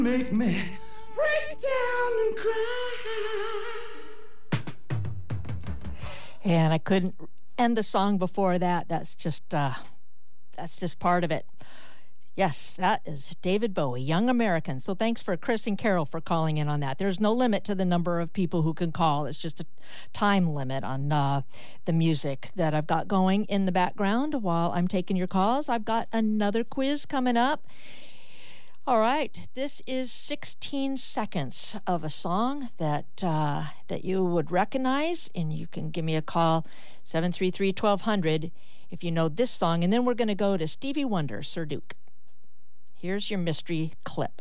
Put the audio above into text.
Make me break down and cry. And I couldn't end the song before that. That's just part of it. Yes, that is David Bowie, Young American. So thanks for Chris and Carol for calling in on that. There's no limit to the number of people who can call. It's just a time limit on the music that I've got going in the background while I'm taking your calls. I've got another quiz coming up. All right, this is 16 seconds of a song that you would recognize, and you can give me a call, 733-1200, if you know this song. And then we're going to go to Stevie Wonder, Sir Duke. Here's your mystery clip.